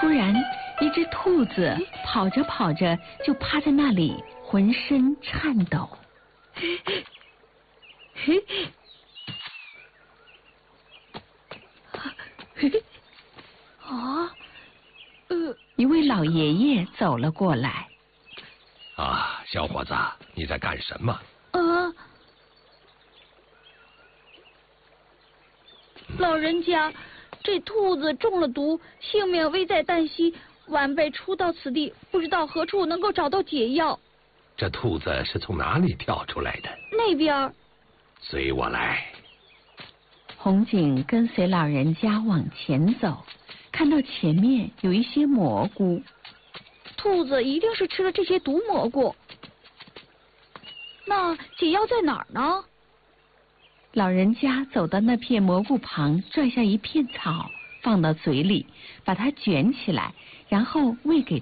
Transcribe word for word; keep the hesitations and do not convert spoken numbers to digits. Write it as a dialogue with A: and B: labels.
A: 突然，一只兔子跑着跑着就趴在那里，浑身颤抖。
B: 啊，呃，
A: 一位老爷爷走了过来。
C: 啊，小伙子，你在干什么？
B: 啊，老人家，这兔子中了毒，性命危在旦夕。晚辈初到此地，不知道何处能够找到解药。
C: 这兔子是从哪里跳出来的？
B: 那边。
C: 随我来。
A: 红警跟随老人家往前走，看到前面有一些蘑菇。
B: 兔子一定是吃了这些毒蘑菇。那解药在哪儿呢？
A: 老人家走到那片蘑菇旁，拽下一片草，放到嘴里，把它卷起来，然后喂给